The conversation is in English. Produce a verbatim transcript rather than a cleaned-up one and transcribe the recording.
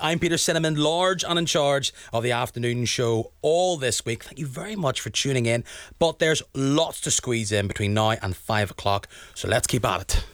I'm Peter Cinnamon, large and in charge of the afternoon show all this week. Thank you very much for tuning in. But there's lots to squeeze in between now and five o'clock, so let's keep at it.